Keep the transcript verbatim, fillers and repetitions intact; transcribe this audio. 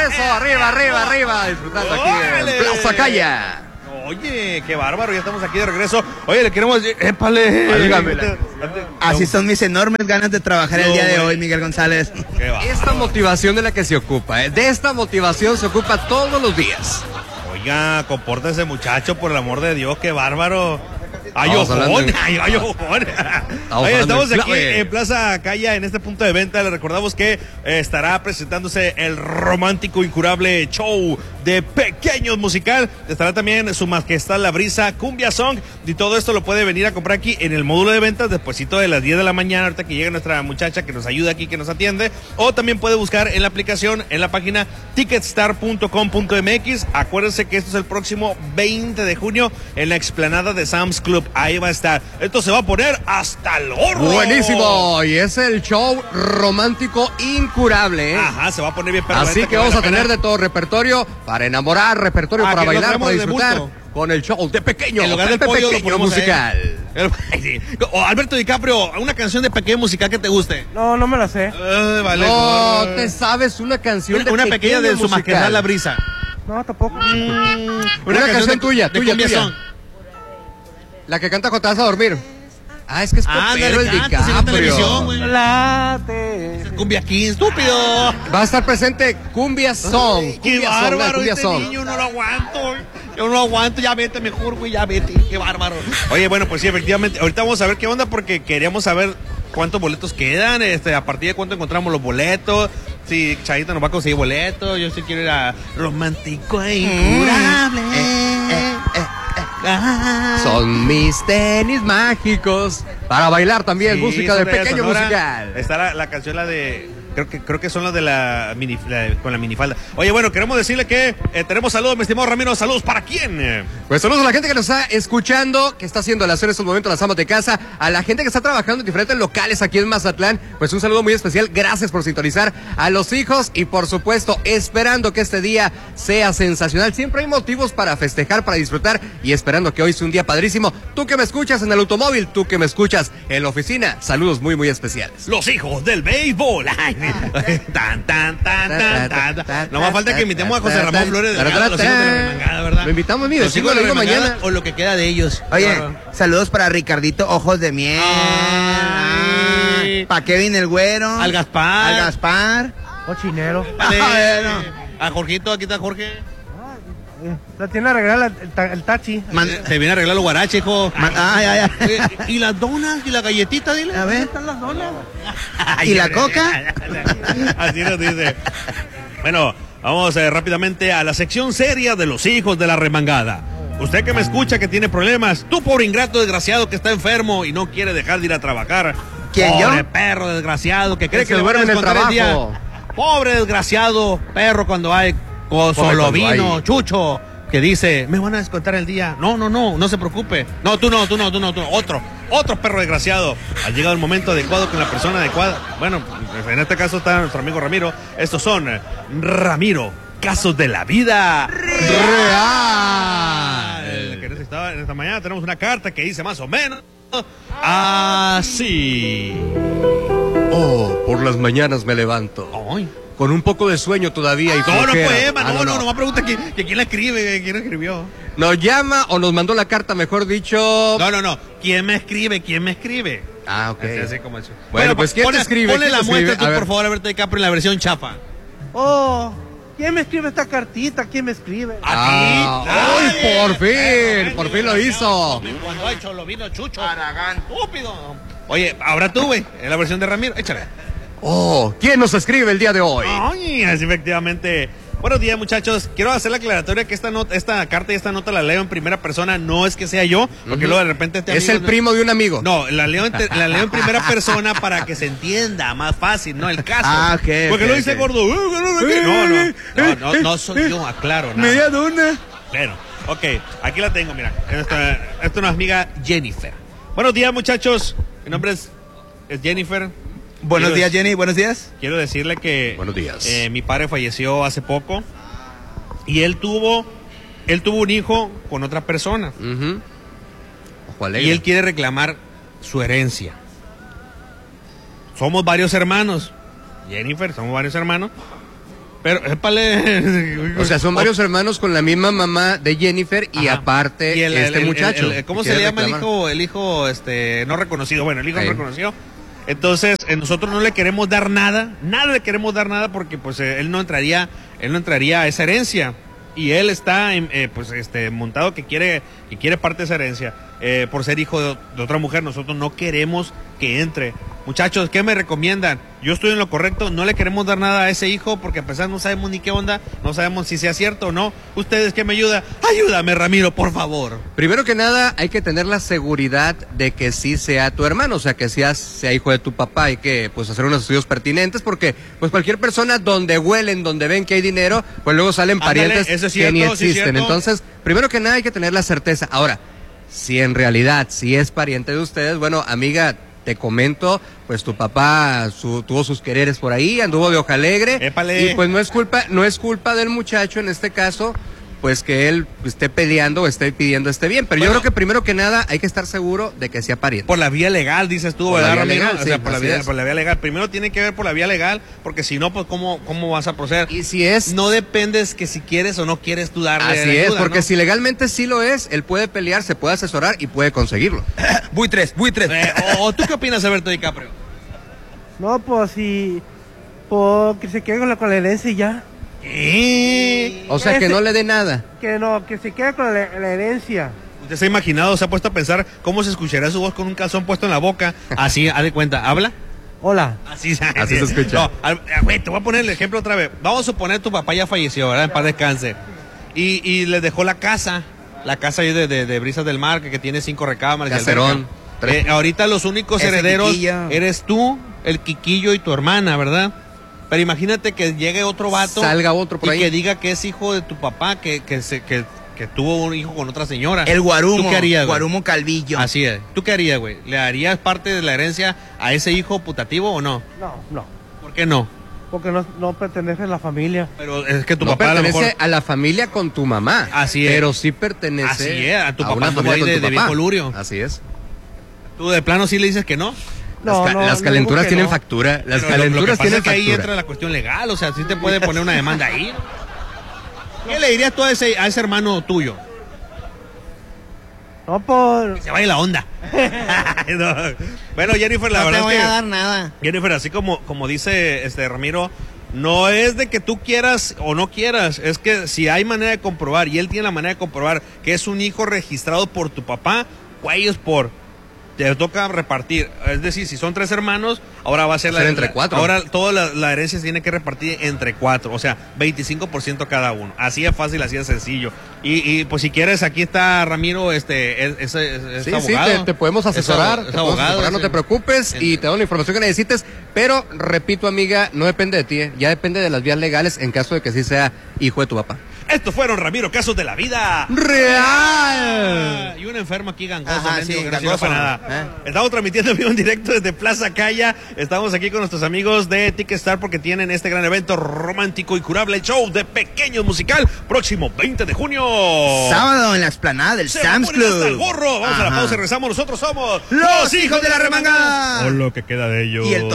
regreso, arriba, arriba, arriba, disfrutando aquí ¡Órale! en Plaza Calla. Oye, qué bárbaro, ya estamos aquí de regreso. Oye, le queremos... ¡Épale! Dígamela. Así son mis enormes ganas de trabajar el No, día de güey. hoy, Miguel González. Qué bárbaro. Esta motivación de la que se ocupa, ¿eh? De esta motivación se ocupa todos los días. Oiga, compórtese muchacho, por el amor de Dios, qué bárbaro. Ay, Estamos hablando ojón, en- ay, ay, ojón. Oye, hablando estamos en aquí clave. en Plaza Calla, en este punto de venta. Le recordamos que eh, estará presentándose el romántico incurable show de Pequeños musical. Estará también Su Majestad La Brisa, Cumbia Song. Y todo esto lo puede venir a comprar aquí en el módulo de ventas despuesito de las diez de la mañana, ahorita que llegue nuestra muchacha que nos ayuda aquí, que nos atiende. O también puede buscar en la aplicación, en la página ticketstar punto com punto m x. Acuérdense que esto es el próximo veinte de junio en la explanada de Sam's Club. Ahí va a estar. Esto se va a poner hasta el horno. Buenísimo, y es el show romántico incurable, ¿eh? Ajá, se va a poner bien. Pero Así neta que vale vamos la a tener pena. de todo repertorio para enamorar, repertorio Ah, para que lo bailar, traemos para de disfrutar bulto. con el show de Pequeño, En lugar del Pepe pollo lo Pequeño ponemos musical. ahí. Sí. O Alberto DiCaprio, una canción de Pequeño musical que te guste. No, no me la sé. Ay, vale, No, gorro. te sabes una canción Una, de una pequeña de Su musical. Majestad La Brisa. No, tampoco. Una canción tuya, de tuya, Cumbia tuya. Song. La que canta cuando te vas a dormir. Ah, es que es Ah, popero el ándale, canta, si no televisión, DiCaprio. güey. Late. Cumbia King, estúpido. Va a estar presente Cumbia Song. Ay, qué Cumbia Song, la bárbaro Cumbia este Song. niño, no lo aguanto. Yo no lo aguanto, ya vete mejor, güey, ya vete. Qué bárbaro. Oye, bueno, pues sí, efectivamente, ahorita vamos a ver qué onda porque queríamos saber cuántos boletos quedan, este, a partir de cuánto encontramos los boletos. Si Chayita nos va a conseguir boletos, yo sí quiero ir a Romántico e Incurable. Ah. Son mis tenis mágicos. Para bailar también, Sí, música de son Pequeño Sonora. musical. Está la, la canción, la de... Creo que, creo que son las de la, mini, la- con la minifalda. Oye, bueno, queremos decirle que eh, tenemos saludos, mi estimado Ramiro. ¿Saludos para quién? Pues saludos a la gente que nos está escuchando, que está haciendo la hacer en estos momentos las amas de casa, a la gente que está trabajando en diferentes locales aquí en Mazatlán, pues un saludo muy especial, gracias por sintonizar, a los hijos y por supuesto esperando que este día sea sensacional. Siempre hay motivos para festejar, para disfrutar y esperando que hoy sea un día padrísimo. Tú que me escuchas en el automóvil, tú que me escuchas en la oficina, saludos muy muy especiales. Los hijos del béisbol. Ay, tan, tan, tan, tan, tan, tan. No más falta que invitemos a José Ramón Flores de los hijos de la remangada, ¿verdad? Lo invitamos, mire, Los sí, hijos lo de la digo remangada mañana. o lo que queda de ellos. Oye, Claro. saludos para Ricardito Ojos de Miel. Ay. Para Kevin el Güero. Al Gaspar. Al Gaspar. Cochinero. Vale. Bueno. A Jorgito, aquí está Jorge. La tiene arreglada el, ta- el tachi. Man- Se viene a arreglar los guaraches, hijo. man- ay, ay, ay. Oye, ¿y las donas? ¿Y la galletita, dile? A ver. ¿Están las donas? ¿Y la coca? Así nos dice. Bueno, vamos eh, rápidamente a la sección seria de los hijos de la remangada. Usted que me escucha que tiene problemas, tú pobre ingrato desgraciado que está enfermo y no quiere dejar de ir a trabajar. ¿Quién, yo? Pobre perro desgraciado que cree Que que, se le van a duerme en el descontar el día. trabajo. Pobre desgraciado perro cuando hay Pobre solo cuando vino, hay. chucho, que dice, me van a descontar el día. No, no, no, no se preocupe. No, tú no, tú no, tú no, tú no. Otro, otro perro desgraciado. Ha llegado el momento adecuado con la persona adecuada. Bueno, en este caso está nuestro amigo Ramiro. Estos son eh, Ramiro, casos de la vida real. Que en esta, en esta mañana tenemos una carta que dice más o menos así. Oh, por las mañanas me levanto. Ay. Con un poco de sueño todavía y No, no flojera. poema, Ah, no, no, no, me pregunta quién, que quién la escribe, quién la escribió. Nos llama o nos mandó la carta, mejor dicho. No, no, no. ¿Quién me escribe? ¿Quién me escribe? Ah, ok. Así, así como eso. Bueno, pues, ¿quién te ponle- escribe? Ponle ¿Quién la te muestra escribe? tú, A ver. por favor, Alberto DiCaprio, en la versión chafa. Oh, ¿quién me escribe esta cartita? ¿Quién me escribe? Ah, ¡ay, por fin! Por fin lo hizo. Cuando ha hecho lo vino chucho. Aragán. Estúpido. Oye, ahora tú, güey, en la versión de Ramiro, échale. Oh, ¿quién nos escribe el día de hoy? Ay, así efectivamente. Buenos días, muchachos. Quiero hacer la aclaratoria que esta nota, esta carta y esta nota la leo en primera persona. No es que sea yo, porque luego de repente este Es amigo el no- primo de un amigo. No, la leo, en te- la leo en primera persona para que se entienda más fácil, ¿no? El caso. Ah, ok, Porque ok, lo dice ok. gordo. "Uh, no, no, no, no, no, no, no soy yo, aclaro. nada. Media dona. Bueno, ok, aquí la tengo, mira. Esta, esta es una amiga Jennifer. Buenos días, muchachos. Mi nombre es, es Jennifer. Buenos Quiero días, dec- Jenny. Buenos días. Quiero decirle que Buenos días. eh, mi padre falleció hace poco y él tuvo, él tuvo un hijo con otra persona Ujú. Ojo alegre. y él quiere reclamar su herencia. Somos varios hermanos, Jennifer, somos varios hermanos Pero, épale. O sea, son varios hermanos con la misma mamá de Jennifer y Ajá. aparte Y el- este el- el- muchacho. el- el- ¿Cómo que se quiere llama el reclamar. hijo? El hijo, este, no reconocido. Bueno, el hijo Ahí. no reconocido. Entonces, eh, nosotros no le queremos dar nada, nada le queremos dar nada porque, pues, eh, él no entraría, él no entraría a esa herencia. Y él está, en, eh, pues, este, montado que quiere, que quiere parte de esa herencia. Eh, por ser hijo de, de otra mujer, nosotros no queremos que entre. Muchachos, ¿qué me recomiendan? Yo estoy en lo correcto, no le queremos dar nada a ese hijo porque a pesar no sabemos ni qué onda, no sabemos si sea cierto o no. ¿Ustedes qué me ayudan? Ayúdame, Ramiro, por favor. Primero que nada, hay que tener la seguridad de que sí sea tu hermano, o sea, que seas, sea hijo de tu papá. Hay que, pues, hacer unos estudios pertinentes porque, pues, cualquier persona donde huelen, donde ven que hay dinero, pues luego salen Ándale, parientes eso es que ni cierto, sí es existen. cierto. Entonces, primero que nada hay que tener la certeza. Ahora, si en realidad, si es pariente de ustedes, bueno, amiga, te comento, pues tu papá su, tuvo sus quereres por ahí, anduvo de hoja alegre. Épale. Y pues no es culpa, no es culpa del muchacho en este caso, pues que él esté peleando o esté pidiendo este bien. Pero Bueno. yo creo que primero que nada hay que estar seguro de que sea pariente. Por la vía legal, dices tú, Por la ¿verdad, vía Ramiro? legal, o sea, sí, por la, así vía, es. por la vía legal. Primero tiene que ver por la vía legal, porque si no, pues, ¿cómo, cómo vas a proceder? Y si es, No dependes que si quieres o no quieres tú darle así es, ayuda, porque ¿no? si legalmente sí lo es, él puede pelear, se puede asesorar y puede conseguirlo. Buitres, buitres. Eh, o, o tú qué opinas, Alberto DiCaprio? No, pues si. Pues que se quede con la, con la herencia y ya. ¿Eh? O sea, que no le dé nada. Que no, que se quede con la, la herencia. ¿Usted se ha imaginado, se ha puesto a pensar cómo se escuchará su voz con un calzón puesto en la boca? Así, haz de cuenta, ¿habla? Hola. Así, Así se escucha. No, al- eh, güey, te voy a poner el ejemplo otra vez. Vamos a suponer tu papá ya falleció, ¿verdad? En paz descanse. Y, y le dejó la casa, la casa ahí de, de, de Brisas del Mar, que, que tiene cinco recámaras. y Caserón. alberca. Eh, ahorita los únicos Ese herederos Quiquillo. eres tú, el Quiquillo y tu hermana, ¿verdad? Pero imagínate que llegue otro vato Salga otro por y ahí. que diga que es hijo de tu papá, que, que, se, que, que tuvo un hijo con otra señora. El Guarumo. ¿Tú qué harías, güey? Guarumo Calvillo. Así es. ¿Tú qué harías, güey? ¿Le harías parte de la herencia a ese hijo putativo o no? No, no. ¿Por qué no? Porque no, no pertenece a la familia. Pero es que tu No papá a lo pertenece mejor... a la familia con tu mamá. Así es. Pero sí pertenece Así es, a tu papá una anduvo familia ahí con de- tu de papá. viejo lurio. Así es. ¿Tú de plano sí le dices que no? No, las, ca- no, las no calenturas digo que tienen no. factura. Las Pero lo- calenturas lo que pasa tienen es que ahí factura. entra la cuestión legal, o sea, sí te puede poner una demanda ahí. ¿Qué le dirías tú a ese, a ese hermano tuyo? No, por. Que se vaya la onda. No. Bueno, Jennifer, la no te verdad voy es que... a dar nada. Jennifer, así como, como dice este Ramiro, no es de que tú quieras o no quieras, es que si hay manera de comprobar y él tiene la manera de comprobar que es un hijo registrado por tu papá, güey, es por... Te toca repartir, es decir, si son tres hermanos, ahora va a ser Va a la ser entre cuatro. Ahora toda la, la herencia se tiene que repartir entre cuatro, o sea, veinticinco por ciento cada uno. Así es fácil, así es sencillo. Y, y pues si quieres, aquí está Ramiro, este, es, es, es- es Sí, sí, abogado. te, te podemos Es asesorar, abo- te es podemos abogado, asesorar, no es- te preocupes y en- te doy la información que necesites, pero repito, amiga, no depende de ti, ¿eh? Ya depende de las vías legales en caso de que sí sea hijo de tu papá. Estos fueron, Ramiro, casos de la vida ¡Real! Y un enfermo aquí gangoso, Ajá, mendigo, sí, que no sirve gangoso. para nada. ¿Eh? Estamos transmitiendo en vivo en directo desde Plaza Calla. Estamos aquí con nuestros amigos de Ticketstar porque tienen este gran evento romántico y curable, el show de Pequeños Musical, próximo veinte de junio. Sábado en la explanada del Se va a Sam's poner hasta el Club. gorro. Vamos a la Ajá. pausa y regresamos. Nosotros somos Los hijos de la remangada. O lo que queda de ellos. Y el